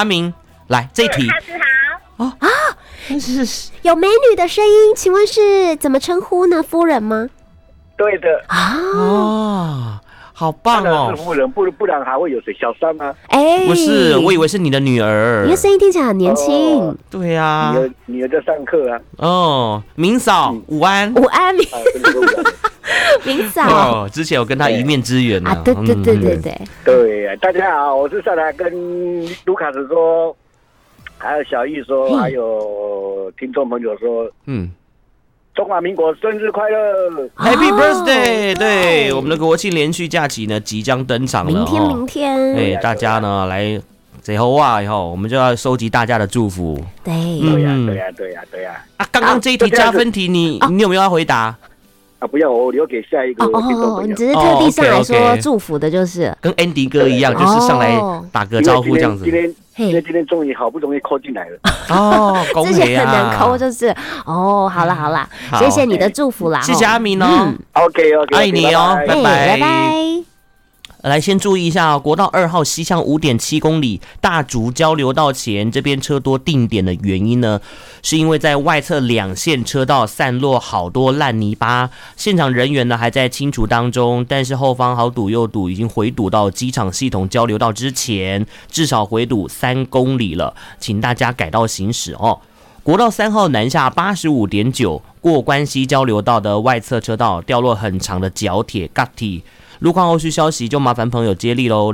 阿明，来这一题。 哦啊，有美女的声音，请问是怎么称呼呢？夫人吗？ 对的啊，好棒哦！ 是夫人，不然还会有谁？小三吗？ 不是，我以为是你的女儿。 你的声音听起来很年轻。 对啊， 女儿在上课啊。 哦，明嫂，午安。 午安，明嫂。 之前有跟她一面之缘啊，对。 对，大家好，我是上来跟卢卡斯说。还有小易说，还有听众朋友说，中华民国生日快乐 ，Happy Birthday！ 对，我们的国庆连续假期呢即将登场了， 明天， 大家呢来最后以后，我们就要收集大家的祝福。 对呀。 啊，刚刚这一题加分题，你有没有要回答？ 啊，不要，我留给下一个听众朋友。 你只是特地上来说祝福的，就是跟 Andy 哥一样，就是上来打个招呼这样子。 因为今天终于好不容易扣进来了恭喜啊！ 之前很难扣，就是好啦，谢谢你的祝福啦， 谢谢阿明哦。 OK， 爱你哦，拜拜。 来，先注意一下国道2号西向 5.7 公里大竹交流道前这边车多定点的原因呢，是因为在外侧2线车道散落好多烂泥巴，现场人员呢还在清除当中，但是后方好堵又堵，已经回堵到机场系统交流道之前，至少回堵3公里了，请大家改道行驶哦。国道3号南下 85.9 过关西交流道的外侧车道掉落很长的角铁 Gatti。路况后续消息就麻烦朋友接力喽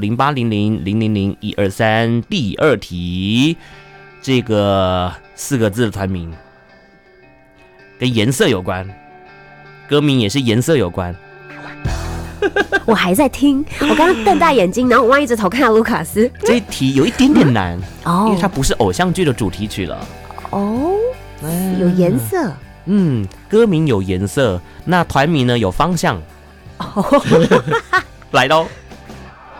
，0800000123。第2题，这个4个字的团名跟颜色有关，歌名也是颜色有关。 我还在听，我刚刚瞪大眼睛，然后我弯一直头看到卢卡斯。 这一题有一点点难因为它不是偶像剧的主题曲了。 有颜色。 歌名有颜色，那团名呢有方向。来喽